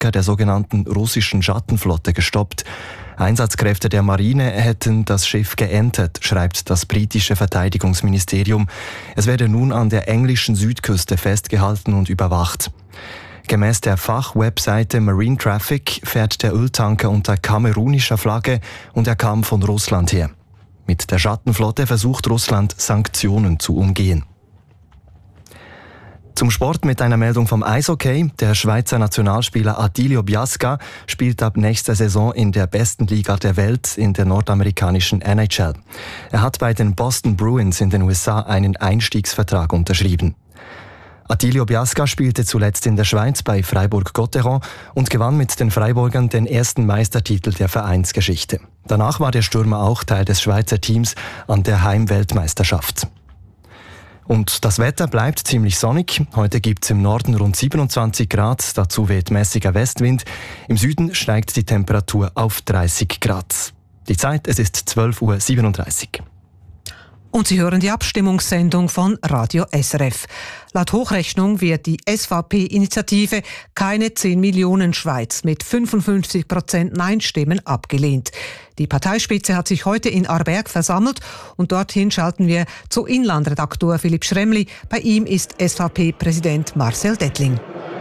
der sogenannten russischen Schattenflotte gestoppt. Einsatzkräfte der Marine hätten das Schiff geentert, schreibt das britische Verteidigungsministerium. Es werde nun an der englischen Südküste festgehalten und überwacht. Gemäß der Fachwebseite Marine Traffic fährt der Öltanker unter kamerunischer Flagge und er kam von Russland her. Mit der Schattenflotte versucht Russland, Sanktionen zu umgehen. Zum Sport mit einer Meldung vom Eishockey. Der Schweizer Nationalspieler Attilio Biasca spielt ab nächster Saison in der besten Liga der Welt, in der nordamerikanischen NHL. Er hat bei den Boston Bruins in den USA einen Einstiegsvertrag unterschrieben. Attilio Biasca spielte zuletzt in der Schweiz bei Freiburg-Gotteron und gewann mit den Freiburgern den ersten Meistertitel der Vereinsgeschichte. Danach war der Stürmer auch Teil des Schweizer Teams an der Heimweltmeisterschaft. Und das Wetter bleibt ziemlich sonnig. Heute gibt es im Norden rund 27 Grad, dazu weht mäßiger Westwind. Im Süden steigt die Temperatur auf 30 Grad. Die Zeit, es ist 12:37 Uhr. Und Sie hören die Abstimmungssendung von Radio SRF. Laut Hochrechnung wird die SVP-Initiative Keine 10 Millionen Schweiz mit 55% Nein-Stimmen abgelehnt. Die Parteispitze hat sich heute in Aarberg versammelt und dorthin schalten wir zu Inlandredaktor Philipp Schremli. Bei ihm ist SVP-Präsident Marcel Dettling.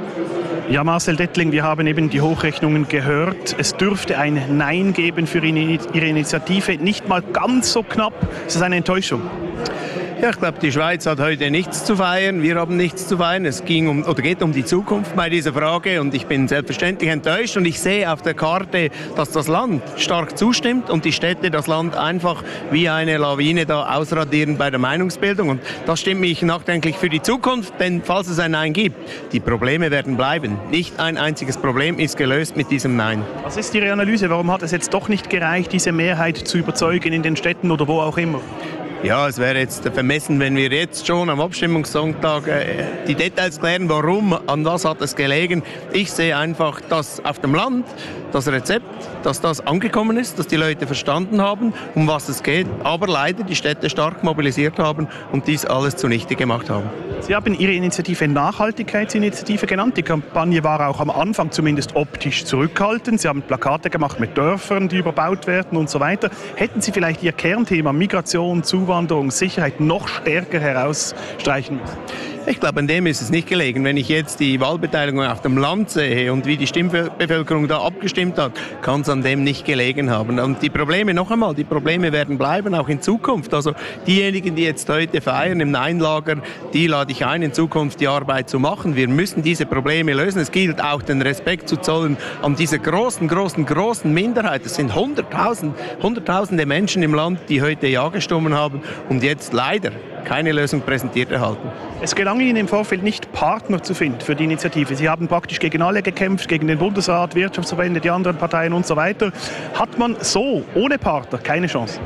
Ja, Marcel Dettling, wir haben eben die Hochrechnungen gehört. Es dürfte ein Nein geben für Ihre Initiative. Nicht mal ganz so knapp. Ist das eine Enttäuschung? Ja, ich glaube, die Schweiz hat heute nichts zu feiern. Wir haben nichts zu feiern. Es geht um die Zukunft bei dieser Frage. Und ich bin selbstverständlich enttäuscht. Und ich sehe auf der Karte, dass das Land stark zustimmt und die Städte das Land einfach wie eine Lawine da ausradieren bei der Meinungsbildung. Und das stimmt mich nachdenklich für die Zukunft. Denn falls es ein Nein gibt, die Probleme werden bleiben. Nicht ein einziges Problem ist gelöst mit diesem Nein. Was ist Ihre Analyse? Warum hat es jetzt doch nicht gereicht, diese Mehrheit zu überzeugen in den Städten oder wo auch immer? Ja, es wäre jetzt vermessen, wenn wir jetzt schon am Abstimmungssonntag die Details klären, warum, an was hat es gelegen. Ich sehe einfach, dass auf dem Land das Rezept, dass das angekommen ist, dass die Leute verstanden haben, um was es geht, aber leider die Städte stark mobilisiert haben und dies alles zunichte gemacht haben. Sie haben Ihre Initiative Nachhaltigkeitsinitiative genannt. Die Kampagne war auch am Anfang zumindest optisch zurückhaltend. Sie haben Plakate gemacht mit Dörfern, die überbaut werden und so weiter. Hätten Sie vielleicht Ihr Kernthema Migration, Zuwanderung, Sicherheit noch stärker herausstreichen müssen? Ich glaube, an dem ist es nicht gelegen. Wenn ich jetzt die Wahlbeteiligung auf dem Land sehe und wie die Stimmbevölkerung da abgestimmt hat, kann es an dem nicht gelegen haben. Und die Probleme, noch einmal, die Probleme werden bleiben, auch in Zukunft. Also diejenigen, die jetzt heute feiern im Nein-Lager, die lade ich ein, in Zukunft die Arbeit zu machen. Wir müssen diese Probleme lösen. Es gilt auch, den Respekt zu zollen an diese großen Minderheit. Es sind Hunderttausende Menschen im Land, die heute Ja gestimmt haben und jetzt leider keine Lösung präsentiert erhalten. Es gelang Ihnen im Vorfeld nicht, Partner zu finden für die Initiative. Sie haben praktisch gegen alle gekämpft, gegen den Bundesrat, Wirtschaftsverbände, die anderen Parteien und so weiter. Hat man so, ohne Partner, keine Chance?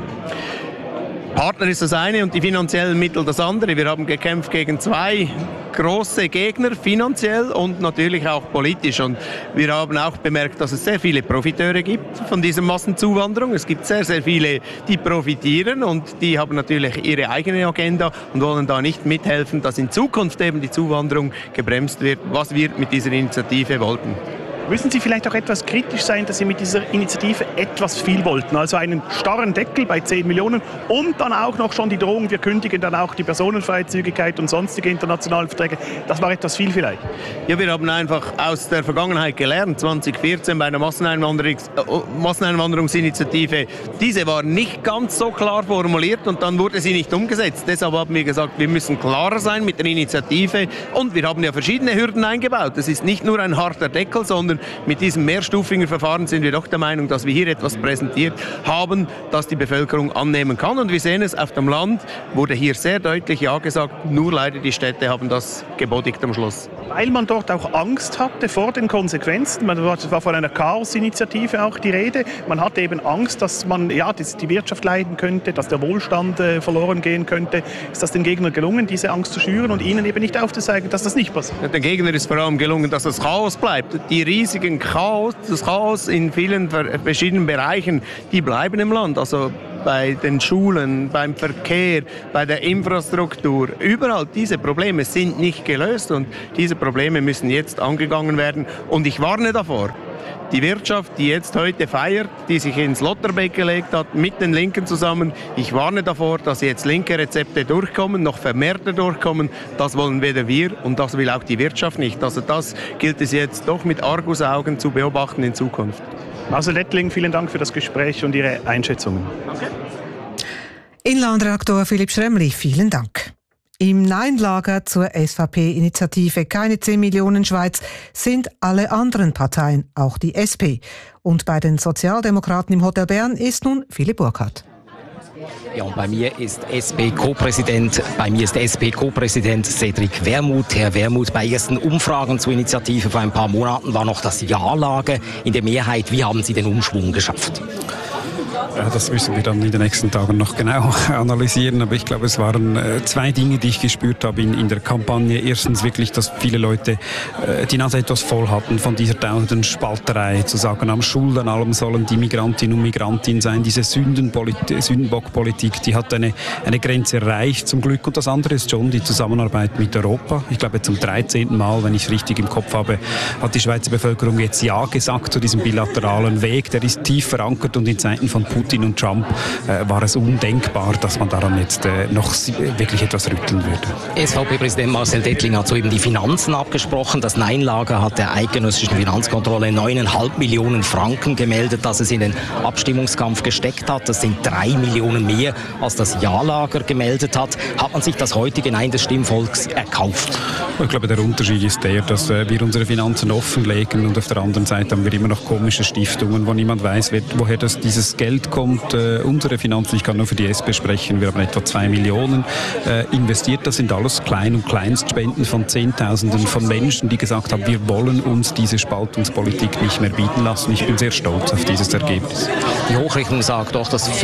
Partner ist das eine und die finanziellen Mittel das andere. Wir haben gekämpft gegen zwei große Gegner, finanziell und natürlich auch politisch. Und wir haben auch bemerkt, dass es sehr viele Profiteure gibt von dieser Massenzuwanderung. Es gibt sehr viele, die profitieren und die haben natürlich ihre eigene Agenda und wollen da nicht mithelfen, dass in Zukunft eben die Zuwanderung gebremst wird, was wir mit dieser Initiative wollten. Müssen Sie vielleicht auch etwas kritisch sein, dass Sie mit dieser Initiative etwas viel wollten? Also einen starren Deckel bei 10 Millionen und dann auch noch schon die Drohung, wir kündigen dann auch die Personenfreizügigkeit und sonstige internationale Verträge. Das war etwas viel vielleicht? Ja, wir haben einfach aus der Vergangenheit gelernt. 2014 bei einer Masseneinwanderungsinitiative. Diese war nicht ganz so klar formuliert und dann wurde sie nicht umgesetzt. Deshalb haben wir gesagt, wir müssen klarer sein mit der Initiative und wir haben ja verschiedene Hürden eingebaut. Es ist nicht nur ein harter Deckel, sondern mit diesem mehrstufigen Verfahren sind wir doch der Meinung, dass wir hier etwas präsentiert haben, das die Bevölkerung annehmen kann. Und wir sehen es, auf dem Land wurde hier sehr deutlich Ja gesagt, nur leider die Städte haben das gebodigt am Schluss. Weil man dort auch Angst hatte vor den Konsequenzen, es war von einer Chaos-Initiative auch die Rede, man hatte eben Angst, dass man die Wirtschaft leiden könnte, dass der Wohlstand verloren gehen könnte. Ist das den Gegnern gelungen, diese Angst zu schüren und ihnen eben nicht aufzuzeigen, dass das nicht passiert? Den Gegnern ist vor allem gelungen, dass das Chaos bleibt. Die Risiken, das Chaos in vielen verschiedenen Bereichen, die bleiben im Land. Also bei den Schulen, beim Verkehr, bei der Infrastruktur. Überall diese Probleme sind nicht gelöst und diese Probleme müssen jetzt angegangen werden. Und ich warne davor. Die Wirtschaft, die jetzt heute feiert, die sich ins Lotterbeck gelegt hat, mit den Linken zusammen, ich warne davor, dass jetzt linke Rezepte durchkommen, noch vermehrter durchkommen. Das wollen weder wir und das will auch die Wirtschaft nicht. Also das gilt es jetzt doch mit Argusaugen zu beobachten in Zukunft. Marcel Ettling, vielen Dank für das Gespräch und Ihre Einschätzungen. Okay. Inlandredaktor Philipp Schremli, vielen Dank. Im Nein-Lager zur SVP-Initiative Keine 10 Millionen Schweiz sind alle anderen Parteien, auch die SP. Und bei den Sozialdemokraten im Hotel Bern ist nun Philipp Burkhardt. Ja, und bei mir ist SP-Co-Präsident Cedric Wermuth. Herr Wermuth, bei ersten Umfragen zur Initiative vor ein paar Monaten war noch das Ja-Lager in der Mehrheit. Wie haben Sie den Umschwung geschafft? Ja, das müssen wir dann in den nächsten Tagen noch genau analysieren. Aber ich glaube, es waren zwei Dinge, die ich gespürt habe in der Kampagne. Erstens wirklich, dass viele Leute die Nase etwas voll hatten von dieser dauernden Spalterei. Zu sagen, am Schuld an allem sollen die Migrantinnen und Migranten sein. Diese Sündenbockpolitik, die hat eine Grenze erreicht zum Glück. Und das andere ist schon die Zusammenarbeit mit Europa. Ich glaube, zum 13. Mal, wenn ich es richtig im Kopf habe, hat die Schweizer Bevölkerung jetzt Ja gesagt zu diesem bilateralen Weg. Der ist tief verankert und in Zeiten von Putin und Trump war es undenkbar, dass man daran jetzt noch wirklich etwas rütteln würde. SVP-Präsident Marcel Ettling hat soeben die Finanzen abgesprochen. Das Nein-Lager hat der eidgenössischen Finanzkontrolle 9,5 Millionen Franken gemeldet, dass es in den Abstimmungskampf gesteckt hat. Das sind 3 Millionen mehr, als das Ja-Lager gemeldet hat. Hat man sich das heutige Nein des Stimmvolks erkauft? Ich glaube, der Unterschied ist der, dass wir unsere Finanzen offenlegen und auf der anderen Seite haben wir immer noch komische Stiftungen, wo niemand weiß, woher dieses Geld kommt. Unsere Finanzen, ich kann nur für die SP sprechen, wir haben etwa 2 Millionen investiert. Das sind alles Klein- und Kleinstspenden von Zehntausenden von Menschen, die gesagt haben, wir wollen uns diese Spaltungspolitik nicht mehr bieten lassen. Ich bin sehr stolz auf dieses Ergebnis. Die Hochrechnung sagt auch, dass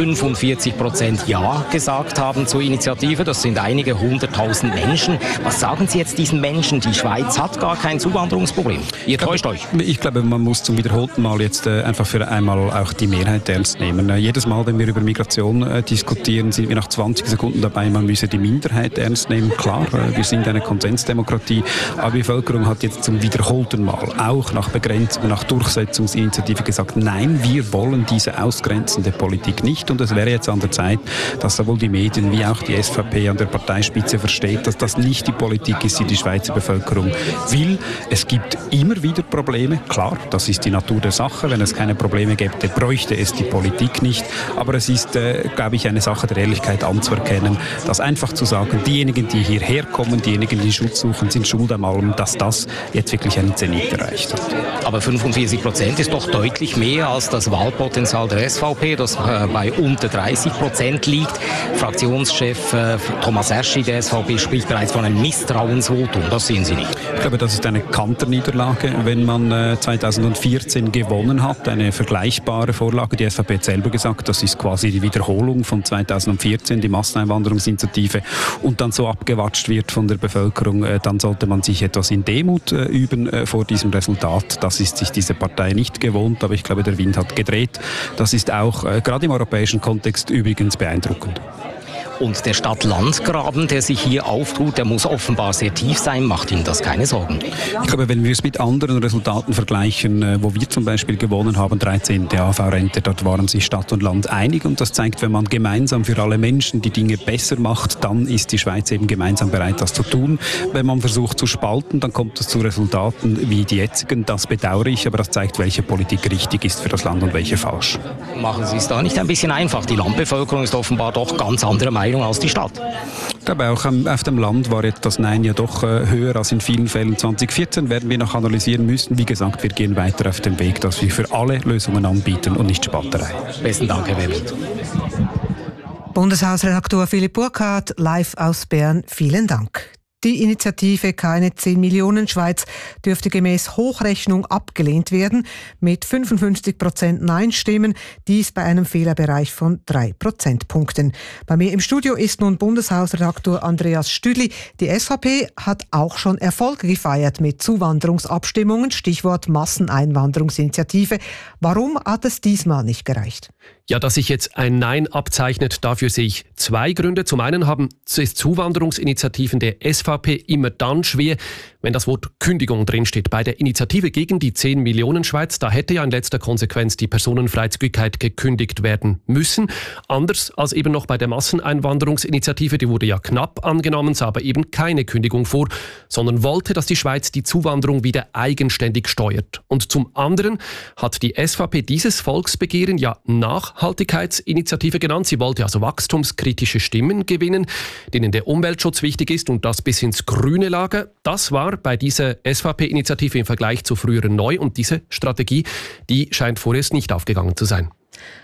45% Ja gesagt haben zur Initiative. Das sind einige 100.000 Menschen. Was sagen Sie jetzt diesen Menschen? Die Schweiz hat gar kein Zuwanderungsproblem. Ihr täuscht euch. Ich glaube, man muss zum wiederholten Mal jetzt einfach für einmal auch die Mehrheit ernst nehmen. Jedes Mal, wenn wir über Migration diskutieren, sind wir nach 20 Sekunden dabei, man müsse die Minderheit ernst nehmen. Klar, wir sind eine Konsensdemokratie, aber die Bevölkerung hat jetzt zum wiederholten Mal, auch nach Begrenzung, nach Durchsetzungsinitiative gesagt, nein, wir wollen diese ausgrenzende Politik nicht. Und es wäre jetzt an der Zeit, dass sowohl die Medien wie auch die SVP an der Parteispitze versteht, dass das nicht die Politik ist, die die Schweizer Bevölkerung will. Es gibt immer wieder Probleme, klar, das ist die Natur der Sache. Wenn es keine Probleme gäbe, bräuchte es die Politik nicht. Aber es ist, glaube ich, eine Sache der Ehrlichkeit anzuerkennen, dass einfach zu sagen, diejenigen, die hierher kommen, diejenigen, die Schutz suchen, sind schuld an allem, dass das jetzt wirklich einen Zenit erreicht hat. Aber 45% ist doch deutlich mehr als das Wahlpotenzial der SVP, das bei unter 30% liegt. Fraktionschef Thomas Eschi der SVP spricht bereits von einem Misstrauensvotum. Das sehen Sie nicht. Ich glaube, das ist eine Kanterniederlage. Wenn man 2014 gewonnen hat, eine vergleichbare Vorlage, die SVP hat selber gesagt, das ist quasi die Wiederholung von 2014, die Masseneinwanderungsinitiative, und dann so abgewatscht wird von der Bevölkerung, dann sollte man sich etwas in Demut üben vor diesem Resultat. Das ist sich diese Partei nicht gewohnt, aber ich glaube, der Wind hat gedreht. Das ist auch gerade im europäischen Kontext übrigens beeindruckend. Und der Stadt-Land-Graben, der sich hier auftut, der muss offenbar sehr tief sein. Macht Ihnen das keine Sorgen? Ich glaube, wenn wir es mit anderen Resultaten vergleichen, wo wir zum Beispiel gewonnen haben, 13. AV-Rente, dort waren sich Stadt und Land einig. Und das zeigt, wenn man gemeinsam für alle Menschen die Dinge besser macht, dann ist die Schweiz eben gemeinsam bereit, das zu tun. Wenn man versucht zu spalten, dann kommt es zu Resultaten wie die jetzigen. Das bedauere ich, aber das zeigt, welche Politik richtig ist für das Land und welche falsch. Machen Sie es da nicht ein bisschen einfach? Die Landbevölkerung ist offenbar doch ganz anderer Meinung als die Stadt. Ich glaube, auch auf dem Land war jetzt das Nein ja doch höher als in vielen Fällen 2014. Werden wir noch analysieren müssen. Wie gesagt, wir gehen weiter auf dem Weg, dass wir für alle Lösungen anbieten und nicht Spalterei. Besten Dank, Herr Wermuth. Bundeshausredaktor Philipp Burkhardt, live aus Bern. Vielen Dank. Die Initiative Keine 10 Millionen Schweiz dürfte gemäß Hochrechnung abgelehnt werden, mit 55% Nein-Stimmen, dies bei einem Fehlerbereich von 3 Prozentpunkten. Bei mir im Studio ist nun Bundeshausredaktor Andreas Stüdli. Die SVP hat auch schon Erfolge gefeiert mit Zuwanderungsabstimmungen, Stichwort Masseneinwanderungsinitiative. Warum hat es diesmal nicht gereicht? Ja, dass sich jetzt ein Nein abzeichnet, dafür sehe ich zwei Gründe. Zum einen haben Zuwanderungsinitiativen der SVP immer dann schwer, wenn das Wort Kündigung drinsteht. Bei der Initiative gegen die 10 Millionen Schweiz, da hätte ja in letzter Konsequenz die Personenfreizügigkeit gekündigt werden müssen. Anders als eben noch bei der Masseneinwanderungsinitiative, die wurde ja knapp angenommen, sah aber eben keine Kündigung vor, sondern wollte, dass die Schweiz die Zuwanderung wieder eigenständig steuert. Und zum anderen hat die SVP dieses Volksbegehren ja Nachhaltigkeitsinitiative genannt. Sie wollte also wachstumskritische Stimmen gewinnen, denen der Umweltschutz wichtig ist und das bis ins grüne Lager. Das war bei dieser SVP-Initiative im Vergleich zu früheren neu und diese Strategie, die scheint vorerst nicht aufgegangen zu sein.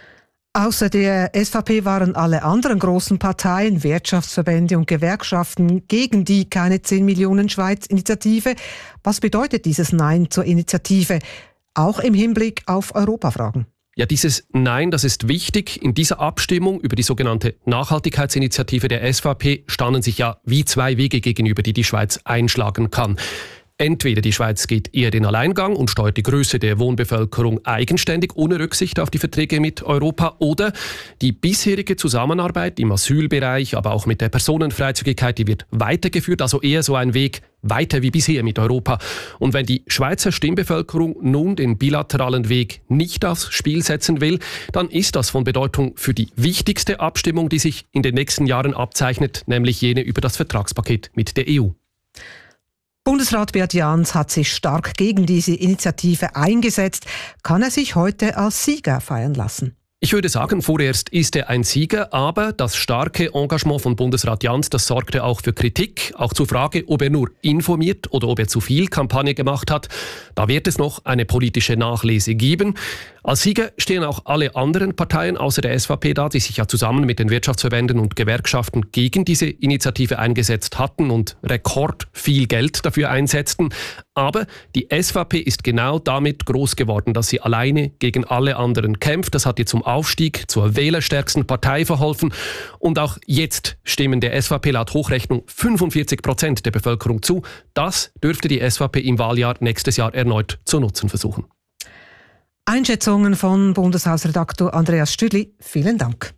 Außer der SVP waren alle anderen großen Parteien, Wirtschaftsverbände und Gewerkschaften gegen die Keine 10 Millionen Schweiz-Initiative. Was bedeutet dieses Nein zur Initiative, auch im Hinblick auf Europafragen? Ja, dieses Nein, das ist wichtig. In dieser Abstimmung über die sogenannte Nachhaltigkeitsinitiative der SVP standen sich ja wie zwei Wege gegenüber, die die Schweiz einschlagen kann. Entweder die Schweiz geht eher den Alleingang und steuert die Größe der Wohnbevölkerung eigenständig, ohne Rücksicht auf die Verträge mit Europa, oder die bisherige Zusammenarbeit im Asylbereich, aber auch mit der Personenfreizügigkeit, die wird weitergeführt, also eher so ein Weg weiter wie bisher mit Europa. Und wenn die Schweizer Stimmbevölkerung nun den bilateralen Weg nicht aufs Spiel setzen will, dann ist das von Bedeutung für die wichtigste Abstimmung, die sich in den nächsten Jahren abzeichnet, nämlich jene über das Vertragspaket mit der EU. Bundesrat Beat Jans hat sich stark gegen diese Initiative eingesetzt. Kann er sich heute als Sieger feiern lassen? Ich würde sagen, vorerst ist er ein Sieger, aber das starke Engagement von Bundesrat Jans, das sorgte auch für Kritik, auch zur Frage, ob er nur informiert oder ob er zu viel Kampagne gemacht hat. Da wird es noch eine politische Nachlese geben. Als Sieger stehen auch alle anderen Parteien außer der SVP da, die sich ja zusammen mit den Wirtschaftsverbänden und Gewerkschaften gegen diese Initiative eingesetzt hatten und rekordviel Geld dafür einsetzten. Aber die SVP ist genau damit groß geworden, dass sie alleine gegen alle anderen kämpft. Das hat ihr zum Aufstieg zur wählerstärksten Partei verholfen. Und auch jetzt stimmen der SVP laut Hochrechnung 45% der Bevölkerung zu. Das dürfte die SVP im Wahljahr nächstes Jahr erneut zu nutzen versuchen. Einschätzungen von Bundeshausredaktor Andreas Stüdli. Vielen Dank.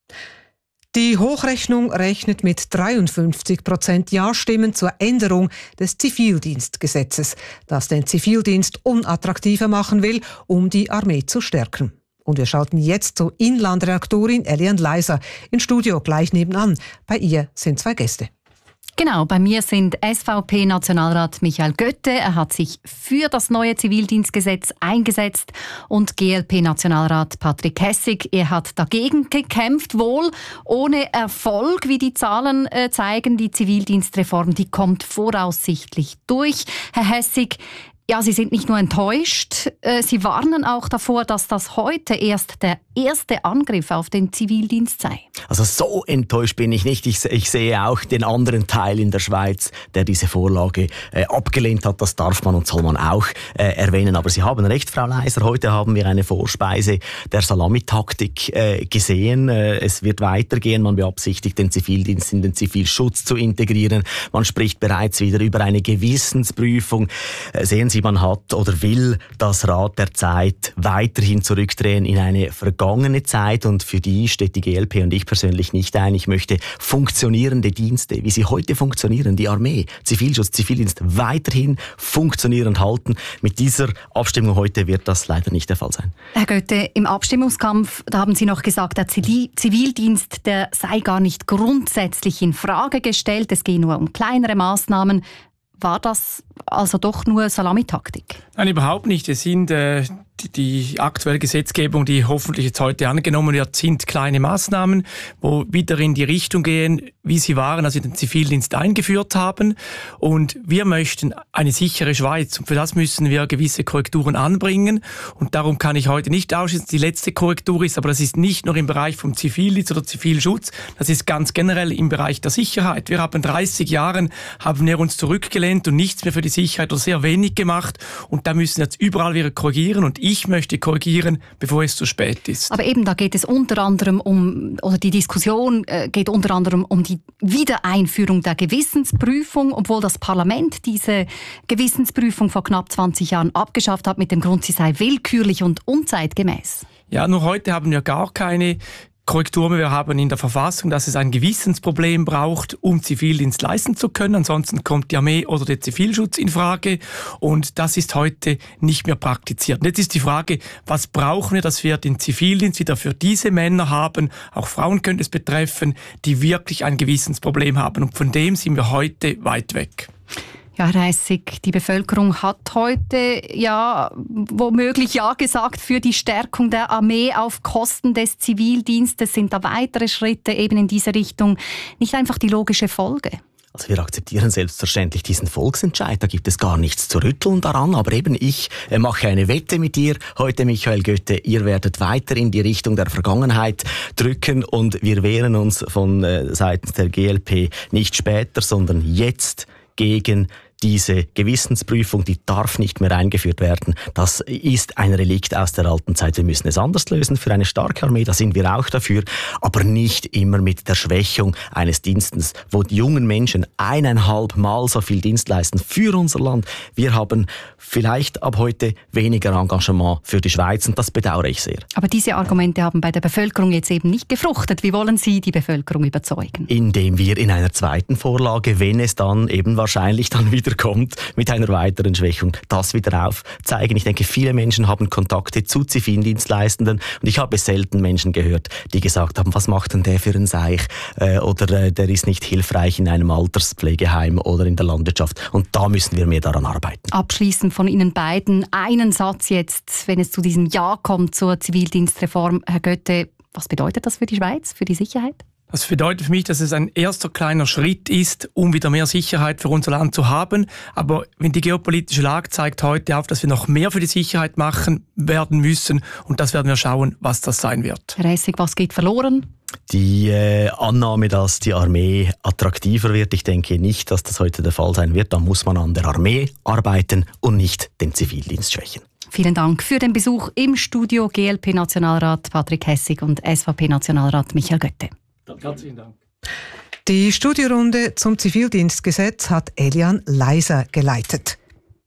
Die Hochrechnung rechnet mit 53% Ja-Stimmen zur Änderung des Zivildienstgesetzes, das den Zivildienst unattraktiver machen will, um die Armee zu stärken. Und wir schalten jetzt zur Inlandredaktorin Eliane Leiser ins Studio gleich nebenan. Bei ihr sind zwei Gäste. Genau, bei mir sind SVP-Nationalrat Michael Götte, er hat sich für das neue Zivildienstgesetz eingesetzt, und GLP-Nationalrat Patrick Hessig, er hat dagegen gekämpft, wohl ohne Erfolg, wie die Zahlen zeigen. Die Zivildienstreform, die kommt voraussichtlich durch. Herr Hessig, ja, Sie sind nicht nur enttäuscht, Sie warnen auch davor, dass das heute erst der erste Angriff auf den Zivildienst sei. Also so enttäuscht bin ich nicht. Ich sehe auch den anderen Teil in der Schweiz, der diese Vorlage abgelehnt hat. Das darf man und soll man auch erwähnen. Aber Sie haben recht, Frau Leiser. Heute haben wir eine Vorspeise der Salamitaktik gesehen. Es wird weitergehen. Man beabsichtigt, den Zivildienst in den Zivilschutz zu integrieren. Man spricht bereits wieder über eine Gewissensprüfung. Sehen Sie, man hat oder will das Rad der Zeit weiterhin zurückdrehen in eine vergangene Zeit, und für die steht die GLP und ich persönlich nicht ein. Ich möchte funktionierende Dienste, wie sie heute funktionieren, die Armee, Zivilschutz, Zivildienst, weiterhin funktionierend halten. Mit dieser Abstimmung heute wird das leider nicht der Fall sein. Herr Götte, im Abstimmungskampf, da haben Sie noch gesagt, der Zivildienst, der sei gar nicht grundsätzlich in Frage gestellt, es gehe nur um kleinere Maßnahmen. War das also doch nur Salamitaktik? Nein, überhaupt nicht. Es sind die aktuelle Gesetzgebung, die hoffentlich jetzt heute angenommen wird, sind kleine Maßnahmen, wo wieder in die Richtung gehen, wie sie waren, als wir den Zivildienst eingeführt haben. Und wir möchten eine sichere Schweiz. Und für das müssen wir gewisse Korrekturen anbringen. Und darum kann ich heute nicht ausschließen, dass die letzte Korrektur ist, aber das ist nicht nur im Bereich vom Zivildienst oder Zivilschutz, das ist ganz generell im Bereich der Sicherheit. Wir haben 30 Jahren haben wir uns zurückgelehnt und nichts mehr für die Sicherheit oder sehr wenig gemacht. Und da müssen wir jetzt überall wieder korrigieren. Und ich möchte korrigieren, bevor es zu spät ist. Aber eben, da geht es unter anderem die Diskussion geht unter anderem um die Wiedereinführung der Gewissensprüfung, obwohl das Parlament diese Gewissensprüfung vor knapp 20 Jahren abgeschafft hat mit dem Grund, sie sei willkürlich und unzeitgemäß. Ja, nur heute haben wir gar keine Korrektur. Wir haben in der Verfassung, dass es ein Gewissensproblem braucht, um Zivildienst leisten zu können. Ansonsten kommt die Armee oder der Zivilschutz in Frage. Und das ist heute nicht mehr praktiziert. Und jetzt ist die Frage, was brauchen wir, dass wir den Zivildienst wieder für diese Männer haben, auch Frauen könnte es betreffen, die wirklich ein Gewissensproblem haben. Und von dem sind wir heute weit weg. Ja, Herr Heissig, die Bevölkerung hat heute womöglich Ja gesagt für die Stärkung der Armee auf Kosten des Zivildienstes. Sind da weitere Schritte eben in diese Richtung nicht einfach die logische Folge? Also wir akzeptieren selbstverständlich diesen Volksentscheid, da gibt es gar nichts zu rütteln daran, aber eben ich mache eine Wette mit dir heute, Michael Götte, ihr werdet weiter in die Richtung der Vergangenheit drücken und wir wehren uns von seitens der GLP nicht später, sondern jetzt gegen diese Gewissensprüfung, die darf nicht mehr eingeführt werden. Das ist ein Relikt aus der alten Zeit. Wir müssen es anders lösen für eine starke Armee, da sind wir auch dafür, aber nicht immer mit der Schwächung eines Dienstes, wo die jungen Menschen 1,5 Mal so viel Dienst leisten für unser Land. Wir haben vielleicht ab heute weniger Engagement für die Schweiz und das bedauere ich sehr. Aber diese Argumente haben bei der Bevölkerung jetzt eben nicht gefruchtet. Wie wollen Sie die Bevölkerung überzeugen? Indem wir in einer zweiten Vorlage, wenn es dann eben wahrscheinlich dann wieder kommt, mit einer weiteren Schwächung, das wieder aufzeigen. Ich denke, viele Menschen haben Kontakte zu Zivildienstleistenden und ich habe selten Menschen gehört, die gesagt haben, was macht denn der für ein Seich oder der ist nicht hilfreich in einem Alterspflegeheim oder in der Landwirtschaft. Und da müssen wir mehr daran arbeiten. Abschließend von Ihnen beiden einen Satz jetzt, wenn es zu diesem Ja kommt zur Zivildienstreform. Herr Götte, was bedeutet das für die Schweiz, für die Sicherheit? Das bedeutet für mich, dass es ein erster kleiner Schritt ist, um wieder mehr Sicherheit für unser Land zu haben. Aber wenn die geopolitische Lage zeigt heute auf, dass wir noch mehr für die Sicherheit machen werden müssen. Und das werden wir schauen, was das sein wird. Herr Heissig, was geht verloren? Die Annahme, dass die Armee attraktiver wird, ich denke nicht, dass das heute der Fall sein wird. Da muss man an der Armee arbeiten und nicht den Zivildienst schwächen. Vielen Dank für den Besuch im Studio, GLP-Nationalrat Patrick Heissig und SVP-Nationalrat Michael Götte. Herzlichen Dank. Die Studiorunde zum Zivildienstgesetz hat Elian Leiser geleitet.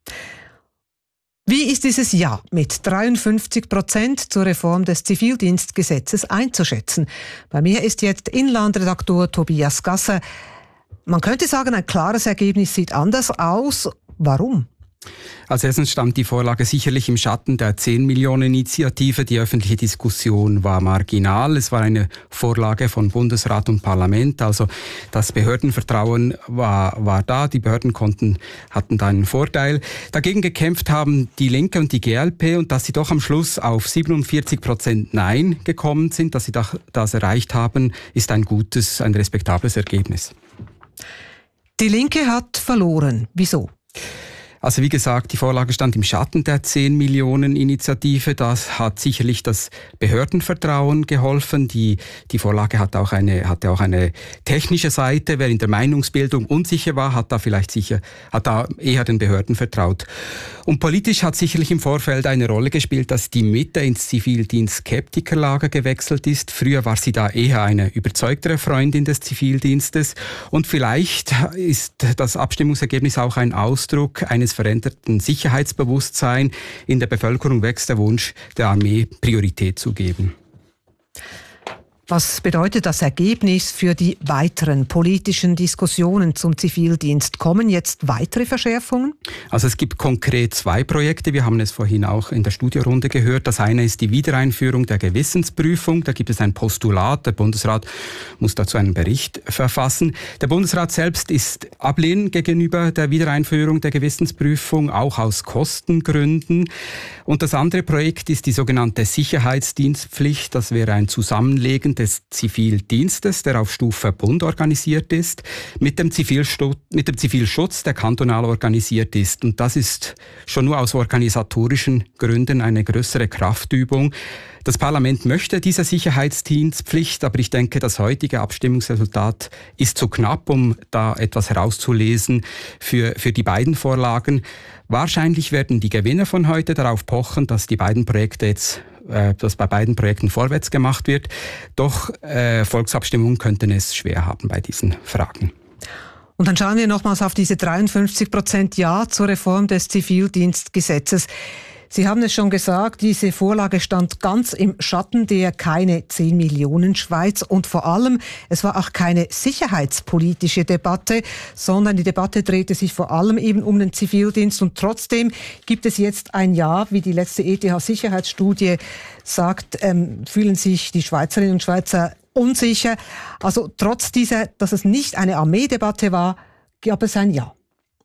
Wie ist dieses Ja mit 53% zur Reform des Zivildienstgesetzes einzuschätzen? Bei mir ist jetzt Inlandredaktor Tobias Gasser. Man könnte sagen, ein klares Ergebnis sieht anders aus. Warum? Als erstens stand die Vorlage sicherlich im Schatten der 10-Millionen-Initiative. Die öffentliche Diskussion war marginal. Es war eine Vorlage von Bundesrat und Parlament. Also das Behördenvertrauen war da. Die Behörden hatten da einen Vorteil. Dagegen gekämpft haben die Linke und die GLP. Und dass sie doch am Schluss auf 47% Nein gekommen sind, dass sie das erreicht haben, ist ein respektables Ergebnis. Die Linke hat verloren. Wieso? Also wie gesagt, die Vorlage stand im Schatten der 10-Millionen-Initiative. Das hat sicherlich das Behördenvertrauen geholfen. Die Vorlage hatte auch eine technische Seite. Wer in der Meinungsbildung unsicher war, hat da eher den Behörden vertraut. Und politisch hat sicherlich im Vorfeld eine Rolle gespielt, dass die Mitte ins Zivildienst-Skeptikerlager gewechselt ist. Früher war sie da eher eine überzeugtere Freundin des Zivildienstes. Und vielleicht ist das Abstimmungsergebnis auch ein Ausdruck eines veränderten Sicherheitsbewusstseins. In der Bevölkerung wächst der Wunsch, der Armee Priorität zu geben. Was bedeutet das Ergebnis für die weiteren politischen Diskussionen zum Zivildienst? Kommen jetzt weitere Verschärfungen? Also es gibt konkret 2 Projekte. Wir haben es vorhin auch in der Studiorunde gehört. Das eine ist die Wiedereinführung der Gewissensprüfung. Da gibt es ein Postulat. Der Bundesrat muss dazu einen Bericht verfassen. Der Bundesrat selbst ist ablehnend gegenüber der Wiedereinführung der Gewissensprüfung, auch aus Kostengründen. Und das andere Projekt ist die sogenannte Sicherheitsdienstpflicht. Das wäre ein Zusammenlegen des Zivildienstes, der auf Stufe Bund organisiert ist, mit dem Zivilschutz, der kantonal organisiert ist. Und das ist schon nur aus organisatorischen Gründen eine größere Kraftübung. Das Parlament möchte diese Sicherheitsdienstpflicht, aber ich denke, das heutige Abstimmungsresultat ist zu knapp, um da etwas herauszulesen für die beiden Vorlagen. Wahrscheinlich werden die Gewinner von heute darauf pochen, dass bei beiden Projekten vorwärts gemacht wird. Doch Volksabstimmungen könnten es schwer haben bei diesen Fragen. Und dann schauen wir nochmals auf diese 53% Ja zur Reform des Zivildienstgesetzes. Sie haben es schon gesagt, diese Vorlage stand ganz im Schatten der keine 10 Millionen Schweiz und vor allem, es war auch keine sicherheitspolitische Debatte, sondern die Debatte drehte sich vor allem eben um den Zivildienst und trotzdem gibt es jetzt ein Ja, wie die letzte ETH-Sicherheitsstudie sagt, fühlen sich die Schweizerinnen und Schweizer unsicher. Also trotz dieser, dass es nicht eine Armeedebatte war, gab es ein Ja.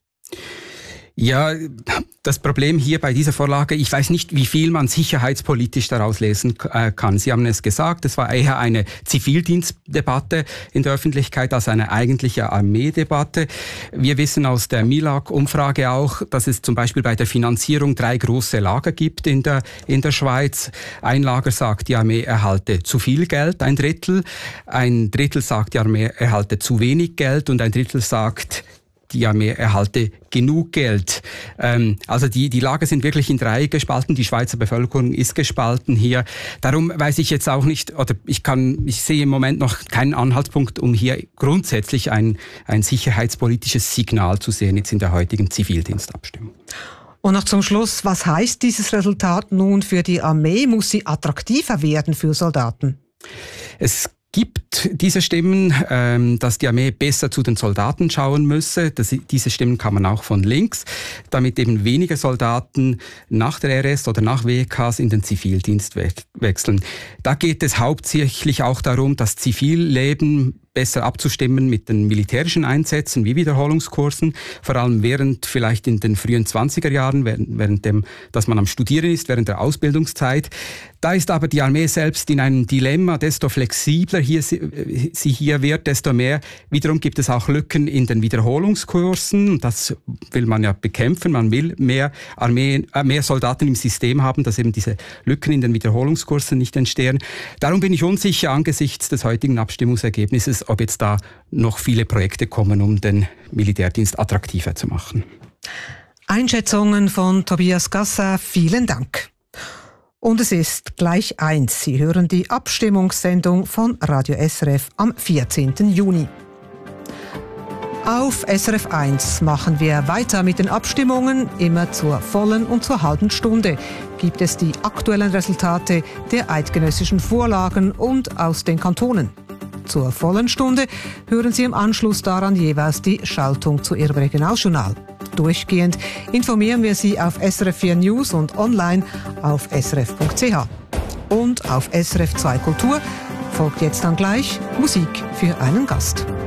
Ja, das Problem hier bei dieser Vorlage, ich weiß nicht, wie viel man sicherheitspolitisch daraus lesen kann. Sie haben es gesagt, es war eher eine Zivildienstdebatte in der Öffentlichkeit als eine eigentliche Armeedebatte. Wir wissen aus der MILAG-Umfrage auch, dass es zum Beispiel bei der Finanzierung 3 große Lager gibt in der Schweiz. Ein Lager sagt, die Armee erhalte zu viel Geld, ein Drittel sagt, die Armee erhalte zu wenig Geld und ein Drittel sagt, die Armee erhalte genug Geld. Also die Lager sind wirklich in 3 gespalten. Die Schweizer Bevölkerung ist gespalten hier. Darum weiß ich jetzt auch nicht, oder ich sehe im Moment noch keinen Anhaltspunkt, um hier grundsätzlich ein sicherheitspolitisches Signal zu sehen, jetzt in der heutigen Zivildienstabstimmung. Und noch zum Schluss, was heißt dieses Resultat nun für die Armee? Muss sie attraktiver werden für Soldaten? Es gibt diese Stimmen, dass die Armee besser zu den Soldaten schauen müsse. Diese Stimmen kamen auch von links, damit eben weniger Soldaten nach der RS oder nach WKs in den Zivildienst wechseln. Da geht es hauptsächlich auch darum, das Zivilleben besser abzustimmen mit den militärischen Einsätzen wie Wiederholungskursen, vor allem während vielleicht in den frühen 20er Jahren, dass man am Studieren ist, während der Ausbildungszeit. Da ist aber die Armee selbst in einem Dilemma, desto flexibler sie hier wird, desto mehr. Wiederum gibt es auch Lücken in den Wiederholungskursen. Das will man ja bekämpfen. Man will mehr Soldaten im System haben, dass eben diese Lücken in den Wiederholungskursen nicht entstehen. Darum bin ich unsicher angesichts des heutigen Abstimmungsergebnisses, ob jetzt da noch viele Projekte kommen, um den Militärdienst attraktiver zu machen. Einschätzungen von Tobias Gasser, vielen Dank. Und es ist gleich 1. Sie hören die Abstimmungssendung von Radio SRF am 14. Juni. Auf SRF 1 machen wir weiter mit den Abstimmungen. Immer zur vollen und zur halben Stunde gibt es die aktuellen Resultate der eidgenössischen Vorlagen und aus den Kantonen. Zur vollen Stunde hören Sie im Anschluss daran jeweils die Schaltung zu Ihrem Regionaljournal. Durchgehend informieren wir Sie auf SRF 4 News und online auf srf.ch. Und auf SRF 2 Kultur folgt jetzt dann gleich Musik für einen Gast.